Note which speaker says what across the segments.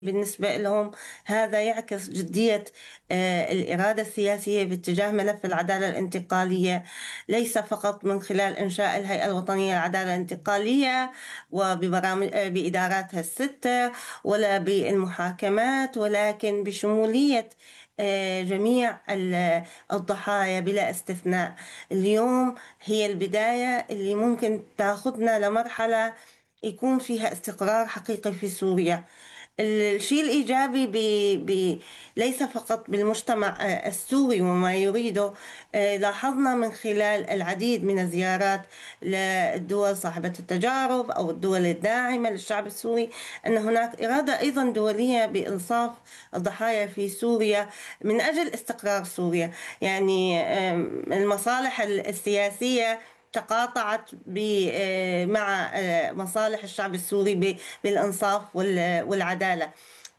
Speaker 1: بالنسبة لهم هذا يعكس جدية الإرادة السياسية باتجاه ملف العدالة الانتقالية، ليس فقط من خلال إنشاء الهيئة الوطنية للعدالة الانتقالية وببرامج بإداراتها الستة ولا بالمحاكمات، ولكن بشمولية جميع الضحايا بلا استثناء. اليوم هي البداية اللي ممكن تأخذنا لمرحلة يكون فيها استقرار حقيقي في سوريا. الشيء الإيجابي ليس فقط بالمجتمع السوري وما يريده. لاحظنا من خلال العديد من الزيارات للدول صاحبة التجارب أو الدول الداعمة للشعب السوري أن هناك إرادة أيضا دولية بإنصاف الضحايا في سوريا من أجل استقرار سوريا. يعني المصالح السياسية تقاطعت مع مصالح الشعب السوري بالإنصاف والعدالة.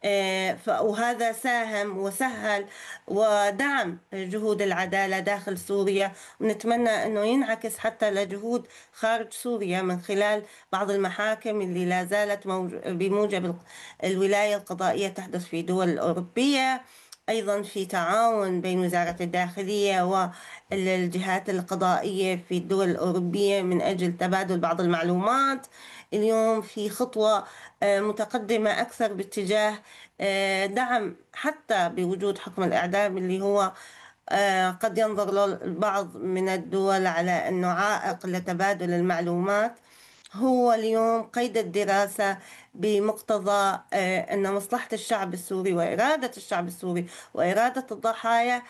Speaker 1: وهذا ساهم وسهل ودعم جهود العدالة داخل سوريا، ونتمنى أنه ينعكس حتى لجهود خارج سوريا من خلال بعض المحاكم اللي لا زالت بموجب الولاية القضائية تحدث في دول الأوروبية. أيضا في تعاون بين وزارة الداخلية والجهات القضائية في الدول الأوروبية من أجل تبادل بعض المعلومات. اليوم في خطوة متقدمة أكثر باتجاه دعم حتى بوجود حكم الإعدام اللي هو قد ينظر له البعض من الدول على أنه عائق لتبادل المعلومات. هو اليوم قيد الدراسة بمقتضى أن مصلحة الشعب السوري وإرادة الشعب السوري وإرادة الضحايا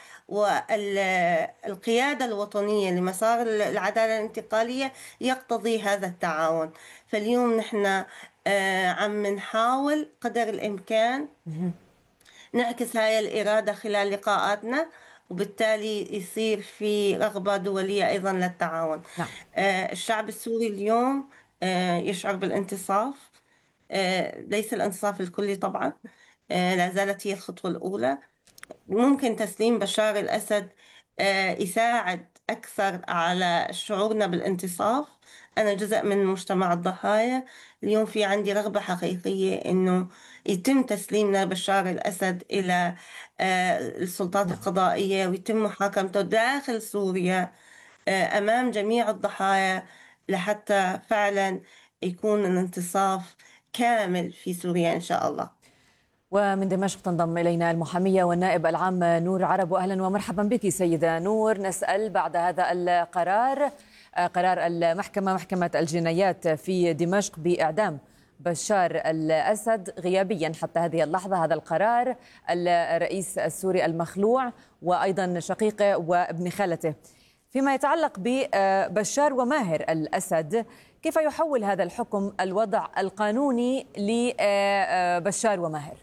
Speaker 1: والقيادة الوطنية لمسار العدالة الانتقالية يقتضي هذا التعاون. فاليوم نحن عم نحاول قدر الإمكان نعكس هاي الإرادة خلال لقاءاتنا، وبالتالي يصير في رغبة دولية أيضا للتعاون.
Speaker 2: نعم.
Speaker 1: الشعب السوري اليوم يشعر بالانتصاف، ليس الانتصاف الكلي طبعا، لا زالت هي الخطوة الأولى. ممكن تسليم بشار الأسد يساعد أكثر على شعورنا بالانتصاف. أنا جزء من مجتمع الضحايا. اليوم في عندي رغبة حقيقية إنه يتم تسليمنا بشار الأسد إلى السلطات
Speaker 2: نعم.
Speaker 1: القضائية ويتم محاكمته داخل سوريا أمام جميع الضحايا، لحتى فعلا يكون الانتصاف كامل في سوريا إن شاء الله.
Speaker 2: ومن دمشق تنضم إلينا المحامية والنائب العام نور عرب، وأهلا ومرحبا بك سيدة نور. نسأل بعد هذا القرار، قرار المحكمة، محكمة الجنايات في دمشق بإعدام بشار الأسد غيابيا حتى هذه اللحظة، هذا القرار الرئيس السوري المخلوع وأيضا شقيقه وابن خالته. فيما يتعلق ببشار وماهر الأسد، كيف يحول هذا الحكم الوضع القانوني لبشار وماهر؟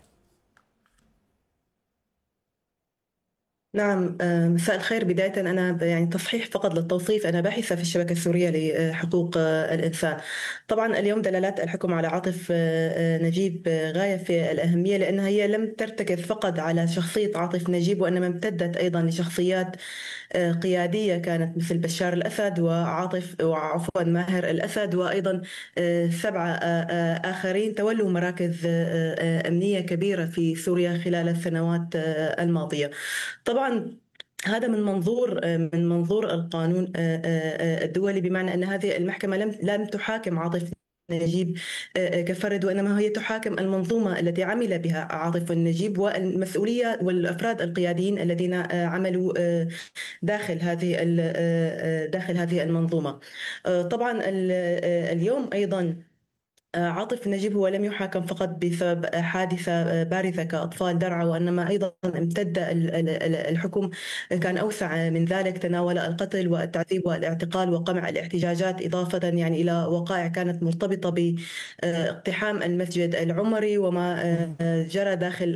Speaker 3: نعم. مساء الخير. بداية أنا يعني تصحيح فقط للتوصيف، أنا باحثة في الشبكة السورية لحقوق الإنسان. طبعا اليوم دلالات الحكم على عاطف نجيب غاية في الأهمية، لأنها هي لم ترتكز فقط على شخصية عاطف نجيب، وإنما امتدت أيضا لشخصيات قيادية كانت مثل بشار الأسد وعفوا ماهر الأسد، وأيضا 7 آخرين تولوا مراكز أمنية كبيرة في سوريا خلال السنوات الماضية. طبعا هذا من منظور القانون الدولي، بمعنى أن هذه المحكمة لم تحاكم عاطف نجيب كفرد، وإنما هي تحاكم المنظومة التي عمل بها عاطف النجيب والمسؤولية والأفراد القياديين الذين عملوا داخل هذه المنظومة. طبعا اليوم أيضا عاطف نجيب هو لم يحاكم فقط بسبب حادثة بارزة كأطفال درعا، وإنما أيضا امتد الحكم، كان أوسع من ذلك، تناول القتل والتعذيب والاعتقال وقمع الاحتجاجات، إضافة يعني إلى وقائع كانت مرتبطة باقتحام المسجد العمري وما جرى داخل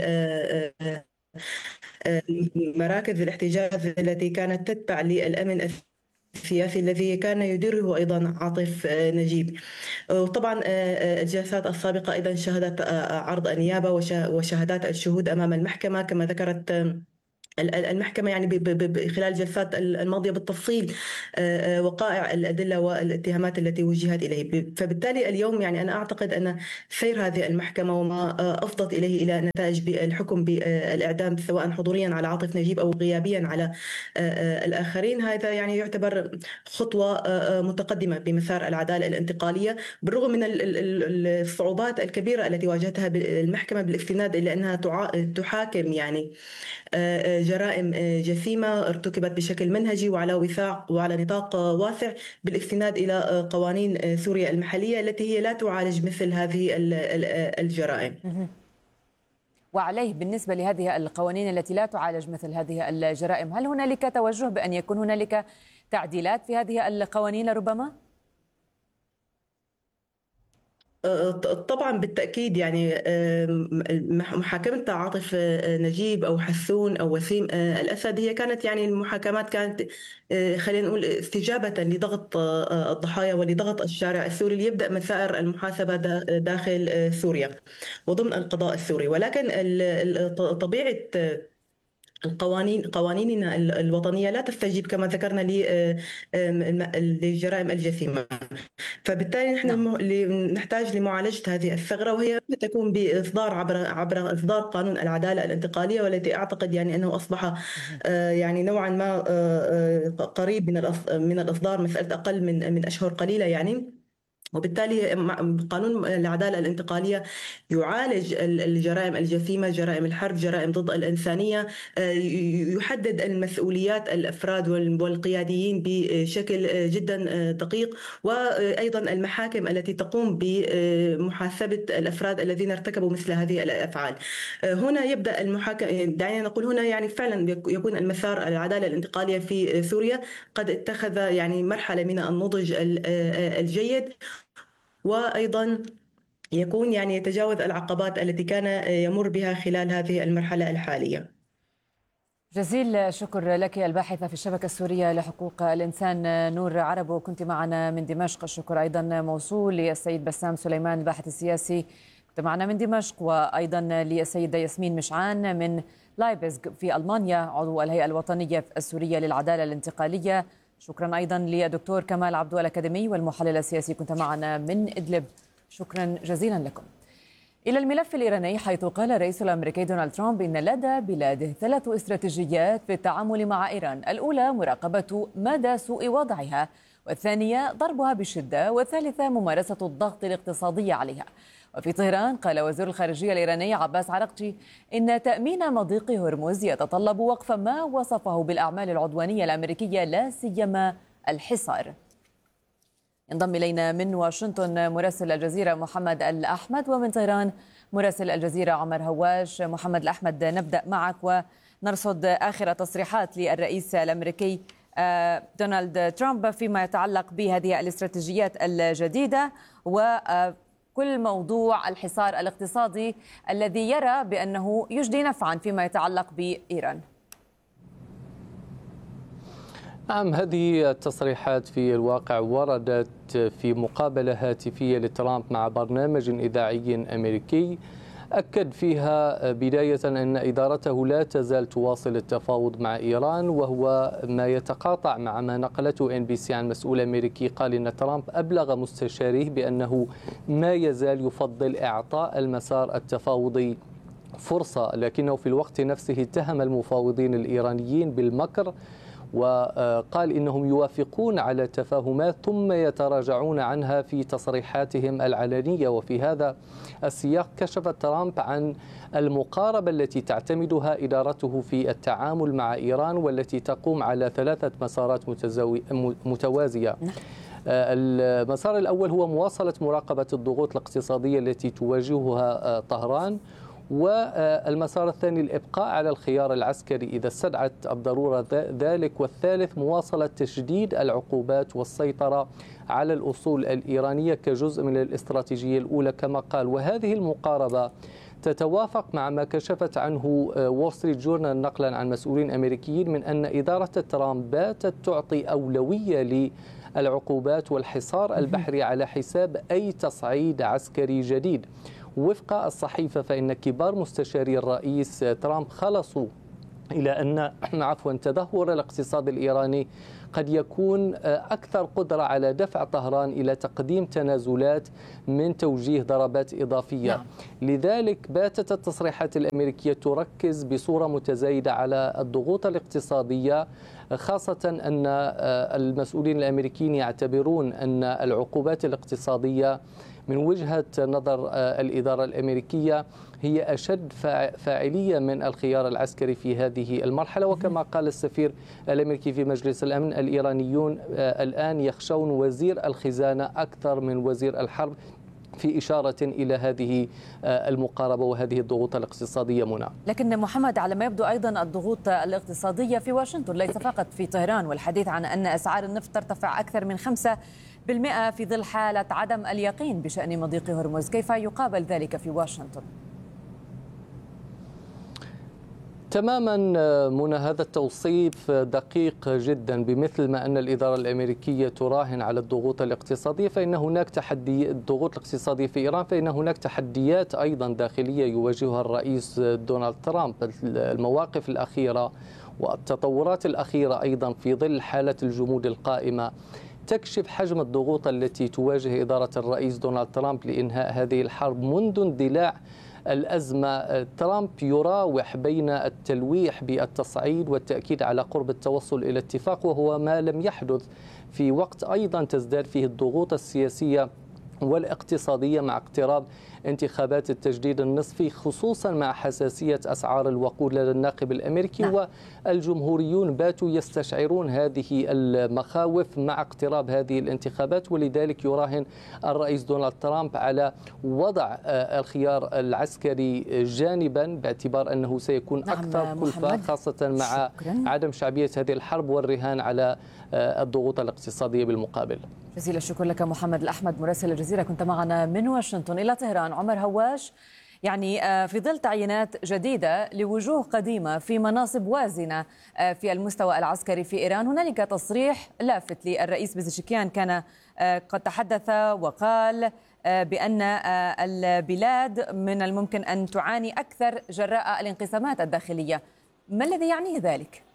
Speaker 3: مراكز الاحتجاج التي كانت تتبع للأمن السياسي الذي كان يديره أيضا عاطف نجيب. وطبعا الجلسات السابقة أيضا شهدت عرض النيابة وشهادات الشهود أمام المحكمة، كما ذكرت المحكمة يعني خلال الجلسات الماضية بالتفصيل وقائع الأدلة والاتهامات التي وجهت إليه. فبالتالي اليوم يعني أنا أعتقد أن سير هذه المحكمة وما أفضت إليه إلى نتائج بالحكم بالإعدام سواء حضوريا على عاطف نجيب أو غيابيا على الآخرين، هذا يعني يعتبر خطوة متقدمة بمسار العدالة الانتقالية، بالرغم من الصعوبات الكبيرة التي واجهتها المحكمة بالاستناد إلى أنها تحاكم يعني جرائم جسيمة ارتكبت بشكل منهجي وعلى وثاق وعلى نطاق واسع، بالاستناد إلى قوانين سوريا المحلية التي هي لا تعالج مثل هذه الجرائم.
Speaker 2: وعليه بالنسبة لهذه القوانين التي لا تعالج مثل هذه الجرائم، هل هنالك توجه بأن يكون هنالك تعديلات في هذه القوانين ربما؟
Speaker 3: طبعا بالتأكيد يعني محاكمة عاطف نجيب أو حسون أو وسيم الأسد هي كانت يعني المحاكمات كانت خلينا نقول استجابة لضغط الضحايا ولضغط الشارع السوري ليبدأ مسائر المحاسبة داخل سوريا وضمن القضاء السوري، ولكن طبيعة قوانيننا الوطنية لا تستجيب كما ذكرنا للجرائم الجسيمة. فبالتالي نحن نحتاج لمعالجة هذه الثغرة، وهي تكون بإصدار عبر إصدار قانون العدالة الانتقالية، والتي أعتقد يعني أنه أصبح يعني نوعا ما قريب من الإصدار، مسألة أقل من أشهر قليلة يعني. وبالتالي قانون العدالة الانتقالية يعالج الجرائم الجسيمة، جرائم الحرب، جرائم ضد الإنسانية، يحدد المسؤوليات الأفراد والقياديين بشكل جدا دقيق، وأيضا المحاكم التي تقوم بمحاسبة الأفراد الذين ارتكبوا مثل هذه الأفعال. هنا يبدأ المحاكمة، دعينا نقول هنا يعني فعلا يكون المسار العدالة الانتقالية في سوريا قد اتخذ يعني مرحلة من النضج الجيد، وأيضا يكون يعني يتجاوز العقبات التي كان يمر بها خلال هذه المرحلة الحالية.
Speaker 2: جزيل شكر لك الباحثة في الشبكة السورية لحقوق الإنسان نور عربو، كنت معنا من دمشق. الشكر أيضا موصول للسيد بسام سليمان الباحث السياسي، كنت معنا من دمشق، وأيضا للسيدة ياسمين مشعان من لايبزغ في ألمانيا عضو الهيئة الوطنية السورية للعدالة الانتقالية. شكرا أيضا للدكتور كمال عبدو الأكاديمي والمحلل السياسي، كنت معنا من إدلب. شكرا جزيلا لكم. إلى الملف الإيراني، حيث قال الرئيس الأمريكي دونالد ترامب إن لدى بلاده 3 استراتيجيات في التعامل مع إيران: الأولى مراقبة مدى سوء وضعها، والثانية ضربها بشدة، والثالثة ممارسة الضغط الاقتصادي عليها. وفي طهران قال وزير الخارجية الإيراني عباس عراقجي إن تأمين مضيق هرمز يتطلب وقف ما وصفه بالأعمال العدوانية الأمريكية، لا سيما الحصار. ينضم إلينا من واشنطن مراسل الجزيرة محمد الأحمد، ومن طهران مراسل الجزيرة عمر هواش. محمد الأحمد، نبدأ معك ونرصد آخر تصريحات للرئيس الأمريكي دونالد ترامب فيما يتعلق بهذه الاستراتيجيات الجديدة وكل موضوع الحصار الاقتصادي الذي يرى بأنه يجدي نفعا فيما يتعلق بإيران.
Speaker 4: نعم، هذه التصريحات في الواقع وردت في مقابلة هاتفية لترامب مع برنامج إذاعي أمريكي أكد فيها بداية أن إدارته لا تزال تواصل التفاوض مع إيران، وهو ما يتقاطع مع ما نقلته NBC عن مسؤول أمريكي قال إن ترامب أبلغ مستشاريه بأنه ما يزال يفضل إعطاء المسار التفاوضي فرصة، لكنه في الوقت نفسه اتهم المفاوضين الإيرانيين بالمكر، وقال إنهم يوافقون على تفاهمات ثم يتراجعون عنها في تصريحاتهم العلنية. وفي هذا السياق كشف ترامب عن المقاربة التي تعتمدها إدارته في التعامل مع إيران، والتي تقوم على 3 مسارات متوازية. المسار الأول هو مواصلة مراقبة الضغوط الاقتصادية التي تواجهها طهران، والمسار الثاني الإبقاء على الخيار العسكري إذا استدعت الضرورة ذلك، والثالث مواصلة تشديد العقوبات والسيطرة على الأصول الإيرانية كجزء من الاستراتيجية الأولى كما قال. وهذه المقاربة تتوافق مع ما كشفت عنه وول ستريت جورنال نقلا عن مسؤولين أمريكيين من أن إدارة ترامب باتت تعطي أولوية للعقوبات والحصار البحري على حساب أي تصعيد عسكري جديد. وفق الصحيفة فإن كبار مستشاري الرئيس ترامب خلصوا إلى أن تدهور الاقتصاد الإيراني قد يكون أكثر قدرة على دفع طهران إلى تقديم تنازلات من توجيه ضربات إضافية. لذلك باتت التصريحات الأمريكية تركز بصورة متزايدة على الضغوط الاقتصادية، خاصة أن المسؤولين الأمريكيين يعتبرون أن العقوبات الاقتصادية من وجهة نظر الإدارة الأمريكية هي أشد فاعلية من الخيار العسكري في هذه المرحلة. وكما قال السفير الأمريكي في مجلس الأمن، الإيرانيون الآن يخشون وزير الخزانة أكثر من وزير الحرب، في إشارة إلى هذه المقاربة وهذه الضغوط الاقتصادية. منى،
Speaker 2: لكن محمد، على ما يبدو أيضا الضغوط الاقتصادية في واشنطن ليس فقط في طهران، والحديث عن أن أسعار النفط ترتفع أكثر من 5% في ظل حالة عدم اليقين بشأن مضيق هرمز. كيف يقابل ذلك في واشنطن؟
Speaker 4: تماما منى، هذا التوصيف دقيق جدا. بمثل ما أن الإدارة الأمريكية تراهن على الضغوط الاقتصادية، فإن هناك الضغوط الاقتصادية في إيران، فإن هناك تحديات أيضا داخلية يواجهها الرئيس دونالد ترامب. المواقف الأخيرة والتطورات الأخيرة أيضا في ظل حالة الجمود القائمة تكشف حجم الضغوط التي تواجه إدارة الرئيس دونالد ترامب لإنهاء هذه الحرب منذ اندلاع الأزمة. ترامب يراوح بين التلويح بالتصعيد والتأكيد على قرب التوصل إلى اتفاق، وهو ما لم يحدث في وقت أيضا تزداد فيه الضغوط السياسية والاقتصادية مع اقتراب انتخابات التجديد النصفي، خصوصا مع حساسية أسعار الوقود لدى الناخب الأمريكي. والجمهوريون باتوا يستشعرون هذه المخاوف مع اقتراب هذه الانتخابات، ولذلك يراهن الرئيس دونالد ترامب على وضع الخيار العسكري جانبا، باعتبار أنه سيكون أكثر كلفة، خاصة مع عدم شعبية هذه الحرب والرهان على الضغوط الاقتصادية بالمقابل.
Speaker 2: جزيل الشكر لك محمد الأحمد مراسل الجزيرة، كنت معنا من واشنطن. إلى طهران، عمر هواش، يعني في ظل تعيينات جديدة لوجوه قديمة في مناصب وازنة في المستوى العسكري في إيران، هنالك تصريح لافت للرئيس بزشكيان كان قد تحدث وقال بأن البلاد من الممكن أن تعاني أكثر جراء الانقسامات الداخلية. ما الذي يعنيه ذلك؟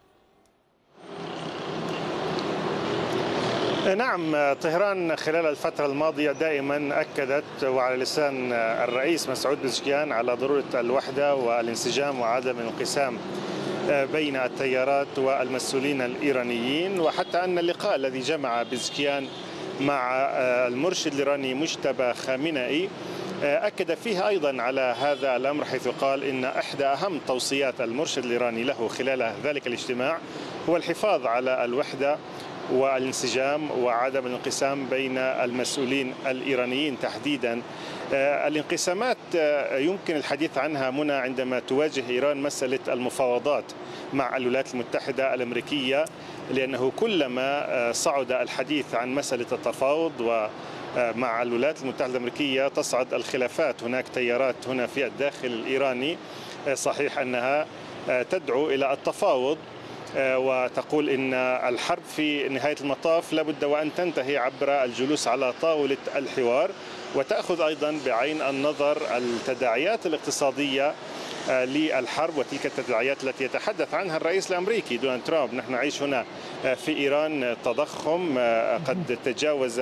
Speaker 5: نعم، طهران خلال الفترة الماضية دائما أكدت وعلى لسان الرئيس مسعود بزشكيان على ضرورة الوحدة والانسجام وعدم الانقسام بين التيارات والمسؤولين الإيرانيين، وحتى أن اللقاء الذي جمع بزشكيان مع المرشد الإيراني مجتبى خامنئي أكد فيه أيضا على هذا الأمر، حيث قال إن إحدى أهم توصيات المرشد الإيراني له خلال ذلك الاجتماع هو الحفاظ على الوحدة والانسجام وعدم الانقسام بين المسؤولين الإيرانيين تحديدا. الانقسامات يمكن الحديث عنها منى عندما تواجه إيران مسألة المفاوضات مع الولايات المتحدة الأمريكية، لأنه كلما صعد الحديث عن مسألة التفاوض ومع الولايات المتحدة الأمريكية تصعد الخلافات. هناك تيارات هنا في الداخل الإيراني صحيح أنها تدعو إلى التفاوض وتقول إن الحرب في نهاية المطاف لابد وأن تنتهي عبر الجلوس على طاولة الحوار، وتأخذ أيضا بعين النظر التداعيات الاقتصادية للحرب وتلك التداعيات التي يتحدث عنها الرئيس الأمريكي دونالد ترامب. نحن نعيش هنا في إيران تضخم قد تجاوز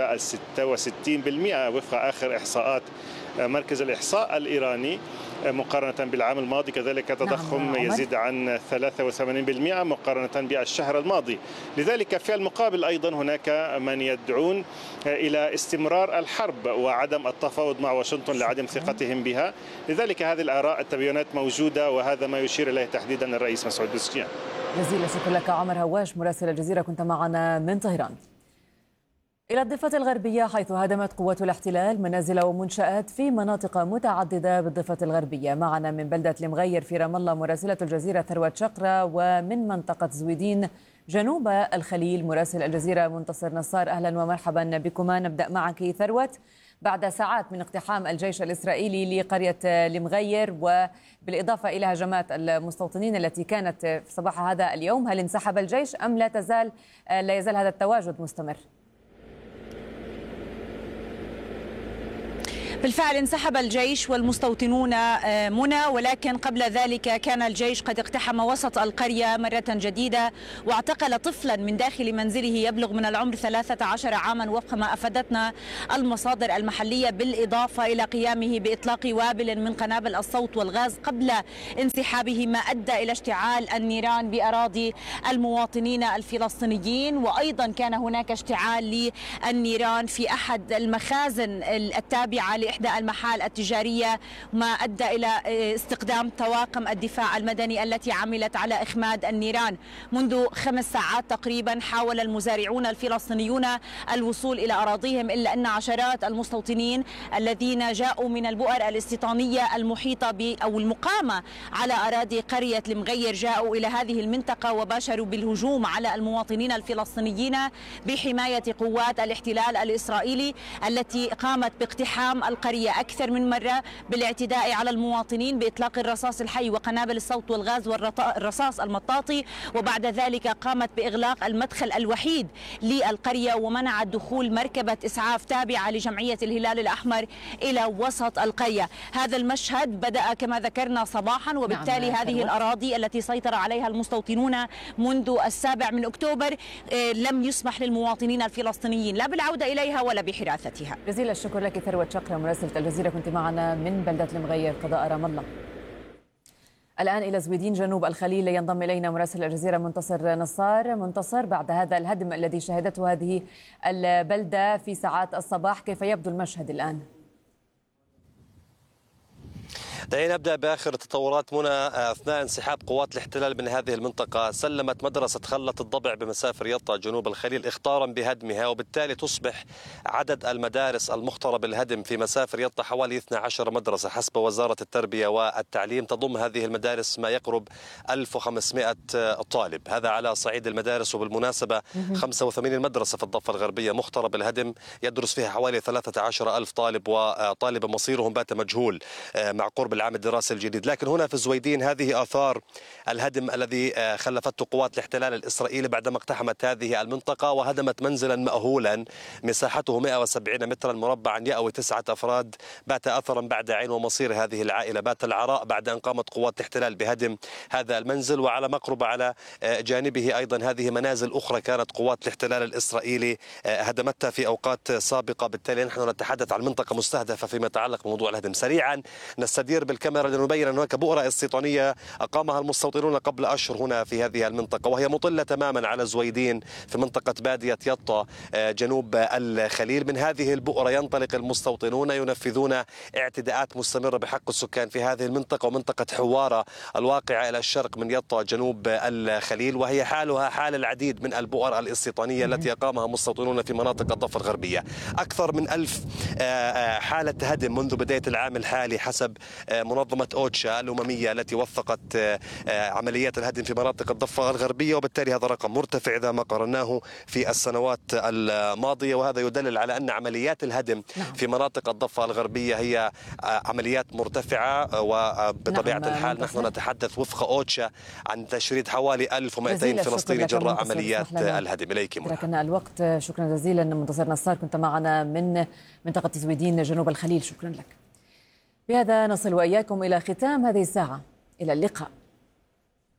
Speaker 5: 66% وفق آخر إحصاءات مركز الإحصاء الإيراني مقارنة بالعام الماضي، كذلك تضخم يزيد عن 83% مقارنة بالشهر الماضي. لذلك في المقابل أيضا هناك من يدعون إلى استمرار الحرب وعدم التفاوض مع واشنطن لعدم ثقتهم بها. لذلك هذه الآراء التبيانات موجودة، وهذا ما يشير إليه تحديدا الرئيس مسعود بزشكيان.
Speaker 2: جزيل الشكر لك عمر هواش مراسل الجزيرة، كنت معنا من طهران. إلى الضفة الغربية، حيث هدمت قوات الاحتلال منازل ومنشآت في مناطق متعددة بالضفة الغربية. معنا من بلدة المغير في رام الله مراسلة الجزيرة ثروت شقرة، ومن منطقة زويدين جنوب الخليل مراسل الجزيرة منتصر نصار. أهلا ومرحبا بكما. نبدأ معك ثروت. بعد ساعات من اقتحام الجيش الإسرائيلي لقرية المغير وبالإضافة إلى هجمات المستوطنين التي كانت في صباح هذا اليوم، هل انسحب الجيش أم لا يزال هذا التواجد مستمر؟
Speaker 6: بالفعل انسحب الجيش والمستوطنون منى، ولكن قبل ذلك كان الجيش قد اقتحم وسط القرية مرة جديدة واعتقل طفلا من داخل منزله يبلغ من العمر 13 عاما وفق ما أفادتنا المصادر المحلية، بالإضافة إلى قيامه بإطلاق وابل من قنابل الصوت والغاز قبل انسحابه، ما أدى إلى اشتعال النيران بأراضي المواطنين الفلسطينيين. وأيضا كان هناك اشتعال للنيران في أحد المخازن التابعة لإحدى المحال التجارية، ما أدى إلى استخدام طواقم الدفاع المدني التي عملت على إخماد النيران. منذ 5 ساعات تقريبا حاول المزارعون الفلسطينيون الوصول إلى أراضيهم، إلا أن عشرات المستوطنين الذين جاءوا من البؤر الاستيطانية المحيطة أو المقامة على أراضي قرية المغير جاءوا إلى هذه المنطقة وباشروا بالهجوم على المواطنين الفلسطينيين بحماية قوات الاحتلال الإسرائيلي التي قامت باقتحام القرية أكثر من مرة، بالاعتداء على المواطنين بإطلاق الرصاص الحي وقنابل الصوت والغاز والرصاص المطاطي، وبعد ذلك قامت بإغلاق المدخل الوحيد للقرية ومنعت دخول مركبة إسعاف تابعة لجمعية الهلال الأحمر إلى وسط القرية. هذا المشهد بدأ كما ذكرنا صباحا، وبالتالي هذه الأراضي التي سيطر عليها المستوطنون منذ 7 أكتوبر لم يسمح للمواطنين الفلسطينيين لا بالعودة إليها ولا بحراثتها.
Speaker 2: جزيل الشكر لك ثروت شقرة مراسلة الجزيرة، كنت معنا من بلدة المغير قضاء رام الله. الآن إلى زويدين جنوب الخليل ينضم إلينا مراسل الجزيرة منتصر نصار. منتصر، بعد هذا الهدم الذي شهدته هذه البلدة في ساعات الصباح، كيف يبدو المشهد الآن؟
Speaker 7: دعينا نبدأ بآخر التطورات منى. أثناء انسحاب قوات الاحتلال من هذه المنطقة سلمت مدرسة خلة الضبع بمسافة يطا جنوب الخليل اختارا بهدمها، وبالتالي تصبح عدد المدارس المختارة بالهدم في مسافة يطا حوالي 12 مدرسة حسب وزارة التربية والتعليم. تضم هذه المدارس ما يقرب 1500 طالب، هذا على صعيد المدارس. وبالمناسبة 85 مدرسة في الضفة الغربية مختارة بالهدم، يدرس فيها حوالي 13,000 طالب، وطالب مصيرهم بات مجهول مع قرب العام الدراسي الجديد. لكن هنا في زويدين هذه آثار الهدم الذي خلفته قوات الاحتلال الإسرائيلي بعدما اقتحمت هذه المنطقة وهدمت منزلا مأهولا مساحته 170 مترا مربعا يأوي 9 أفراد، بات أثرا بعد عين ومصير هذه العائلة، بات العراء بعد أن قامت قوات الاحتلال بهدم هذا المنزل. وعلى مقرب على جانبه أيضا هذه منازل أخرى كانت قوات الاحتلال الإسرائيلي هدمتها في أوقات سابقة. بالتالي نحن نتحدث عن منطقة مستهدفة فيما يتعلق بموضوع الهدم. سريعا نستدير بالكاميرا لنبين أن هناك بؤرة استيطانية أقامها المستوطنون قبل أشهر هنا في هذه المنطقة، وهي مطلة تماما على زويدين في منطقة بادية يطا جنوب الخليل. من هذه البؤرة ينطلق المستوطنون ينفذون اعتداءات مستمرة بحق السكان في هذه المنطقة ومنطقة حوارة الواقعة إلى الشرق من يطا جنوب الخليل، وهي حالها حال العديد من البؤر الاستيطانية التي أقامها مستوطنون في مناطق الضفة الغربية. أكثر من 1000 حالة هدم منذ بداية العام الحالي حسب منظمة أوتشا الأممية التي وثقت عمليات الهدم في مناطق الضفة الغربية، وبالتالي هذا رقم مرتفع إذا ما قارناه في السنوات الماضية. وهذا يدلل على أن عمليات الهدم في مناطق الضفة الغربية هي عمليات مرتفعة، وبطبيعة الحال نحن نتحدث وفق أوتشا عن تشريد حوالي 1200 فلسطيني جراء عمليات الهدم. إليك
Speaker 2: تركنا الوقت. شكرا جزيلا منتصر نصار، كنت معنا من منطقة زويدين جنوب الخليل. شكرا لك. بهذا نصل وإياكم إلى ختام هذه الساعة، إلى اللقاء.